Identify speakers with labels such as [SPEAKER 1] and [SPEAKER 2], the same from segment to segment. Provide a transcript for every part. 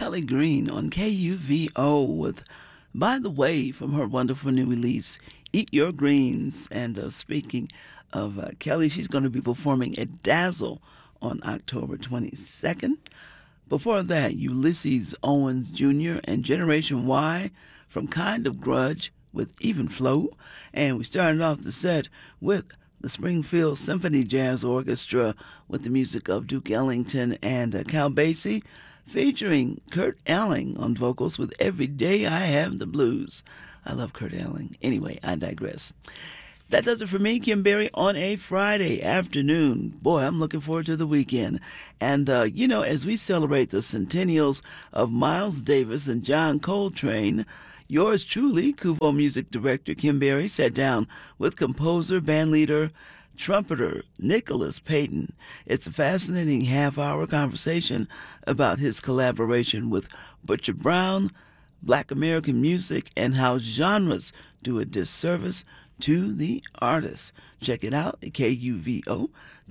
[SPEAKER 1] Kelly Green on KUVO with By the Way from her wonderful new release, Eat Your Greens. And speaking of Kelly, she's going to be performing at Dazzle on October 22nd. Before that, Ulysses Owens Jr. and Generation Y from Kind of Grudge with Even Flow. And we started off the set with the Springfield Symphony Jazz Orchestra with the music of Duke Ellington and Cal Basie, featuring Kurt Elling on vocals with Every Day I Have the Blues. I love Kurt Elling. Anyway, I digress. That does it for me, Kim Berry, on a Friday afternoon. Boy, I'm looking forward to the weekend. And, as we celebrate the centennials of Miles Davis and John Coltrane, yours truly, KUVO Music Director Kim Berry, sat down with composer, bandleader, trumpeter Nicholas Payton. It's a fascinating half-hour conversation about his collaboration with Butcher Brown, Black American music, and how genres do a disservice to the artist. Check it out at kuvo.org.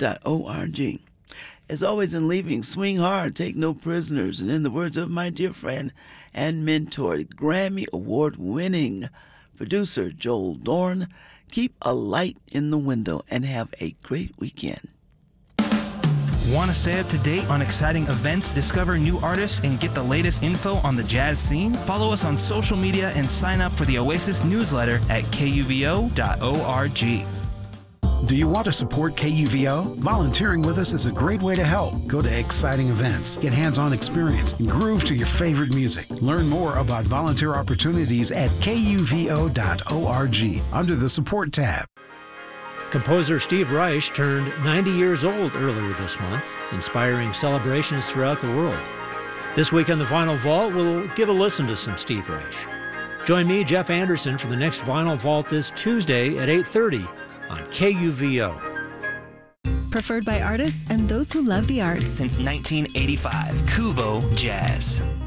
[SPEAKER 1] As always, in leaving, swing hard, take no prisoners, and in the words of my dear friend and mentor, Grammy Award-winning producer Joel Dorn, keep a light in the window and have a great weekend.
[SPEAKER 2] Want to stay up to date on exciting events, discover new artists, and get the latest info on the jazz scene? Follow us on social media and sign up for the Oasis newsletter at kuvo.org.
[SPEAKER 3] Do you want to support KUVO? Volunteering with us is a great way to help. Go to exciting events, get hands-on experience, and groove to your favorite music. Learn more about volunteer opportunities at kuvo.org under the Support tab.
[SPEAKER 4] Composer Steve Reich turned 90 years old earlier this month, inspiring celebrations throughout the world. This week on the Vinyl Vault, we'll give a listen to some Steve Reich. Join me, Jeff Anderson, for the next Vinyl Vault this Tuesday at 8:30 on KUVO.
[SPEAKER 5] Preferred by artists and those who love the arts.
[SPEAKER 2] Since 1985, KUVO Jazz.